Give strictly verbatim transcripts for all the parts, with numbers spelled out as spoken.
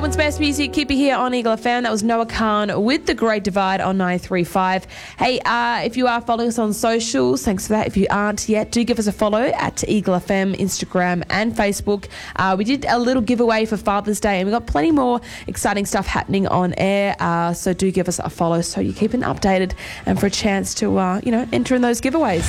Goulburn's best music, keep it here on Eagle F M. That was Noah Khan with The Great Divide on nine three five. Hey, uh, if you are following us on socials, thanks for that. If you aren't yet, do give us a follow at Eagle F M, Instagram and Facebook. Uh, we did a little giveaway for Father's Day, and we've got plenty more exciting stuff happening on air. Uh, so do give us a follow so you keep it updated and for a chance to, uh, you know, enter in those giveaways.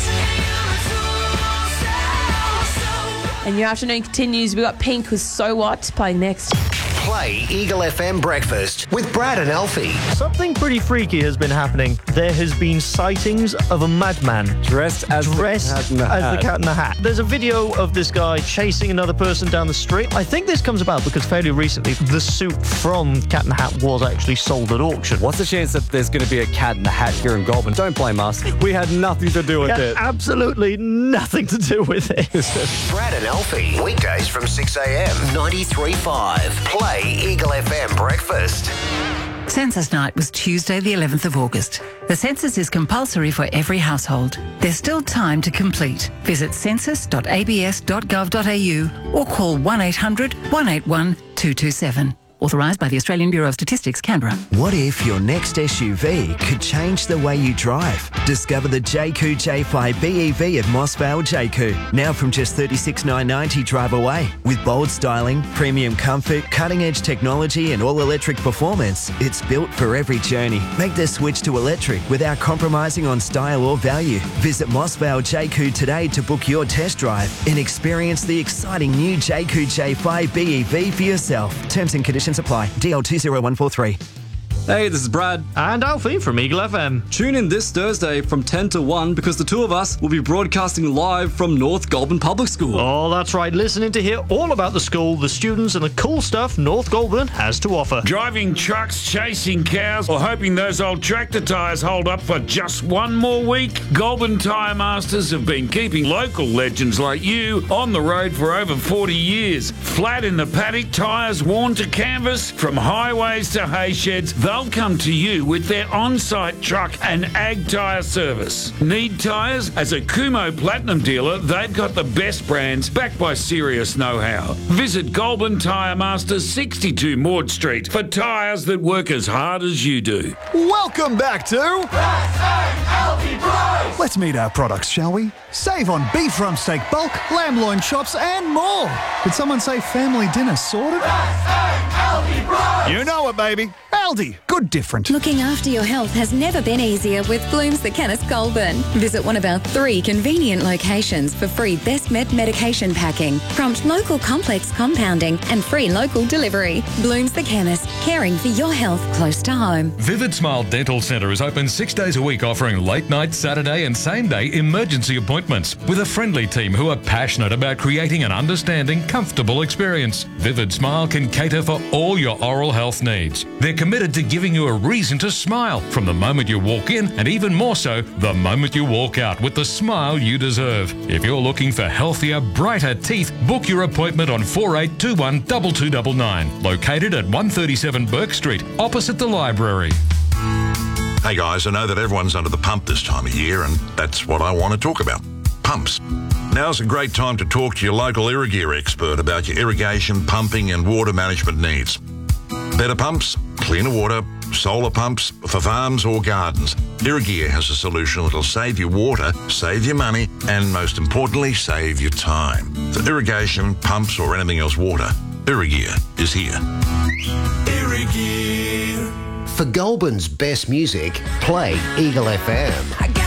And your afternoon continues. We've got Pink with So What playing next. Play Eagle F M Breakfast with Brad and Alfie. Something pretty freaky has been happening. There has been sightings of a madman dressed as, dressed the, cat as the Cat in the Hat. There's a video of this guy chasing another person down the street. I think this comes about because fairly recently the suit from Cat in the Hat was actually sold at auction. What's the chance that there's going to be a Cat in the Hat here in Goulburn? Don't blame us. We had nothing to do with yeah, it. Absolutely nothing to do with it. Brad and Alfie, weekdays from six a.m. ninety-three point five. Play Eagle F M Breakfast. Census night was Tuesday the eleventh of August. The census is compulsory for every household. There's still time to complete. Visit census dot a b s dot gov dot a u or call one eight hundred, one eight one, two two seven. Authorised by the Australian Bureau of Statistics, Canberra. What if your next S U V could change the way you drive? Discover the Jayco J five B E V at Moss Vale Jayco. Now from just thirty-six thousand nine hundred ninety drive away. With bold styling, premium comfort, cutting-edge technology and all-electric performance, it's built for every journey. Make the switch to electric without compromising on style or value. Visit Moss Vale Jayco today to book your test drive and experience the exciting new Jayco J five B E V for yourself. Terms and conditions apply. D L two zero one four three. Hey, this is Brad. And Alfie from Eagle F M. Tune in this Thursday from ten to one because the two of us will be broadcasting live from North Goulburn Public School. Oh, that's right. Listening to hear all about the school, the students and the cool stuff North Goulburn has to offer. Driving trucks, chasing cows, or hoping those old tractor tyres hold up for just one more week? Goulburn Tyre Masters have been keeping local legends like you on the road for over forty years. Flat in the paddock, tyres worn to canvas, from highways to hay sheds, they'll come to you with their on-site truck and ag tyre service. Need tyres? As a Kumo Platinum dealer, they've got the best brands backed by serious know-how. Visit Goulburn Tyre Masters, sixty-two Maud Street, for tyres that work as hard as you do. Welcome back to Let's meet our products, shall we? Save on beef rump steak bulk, lamb loin chops and more. Did someone say family dinner sorted? You know it, baby. Aldi, good different. Looking after your health has never been easier with Blooms the Chemist Goulburn. Visit one of our three convenient locations for free Best Met medication packing, prompt local complex compounding and free local delivery. Blooms the Chemist, caring for your health close to home. Vivid Smile Dental Centre is open six days a week, offering late night, Saturday and same day emergency appointments with a friendly team who are passionate about creating an understanding, comfortable experience. Vivid Smile can cater for all your oral health needs. They're committed to giving you a reason to smile from the moment you walk in and even more so the moment you walk out with the smile you deserve. If you're looking for healthier, brighter teeth, book your appointment on four eight two one, two two nine nine. Located at one thirty-seven Burke Street, opposite the library. Hey guys, I know that everyone's under the pump this time of year, and that's what I want to talk about. Pumps. Now's a great time to talk to your local Irrigear expert about your irrigation, pumping and water management needs. Better pumps, cleaner water, solar pumps for farms or gardens. Irrigear has a solution that'll save you water, save you money, and most importantly, save you time. For irrigation, pumps or anything else water, Irrigear is here. Irrigear. For Goulburn's best music, play Eagle F M.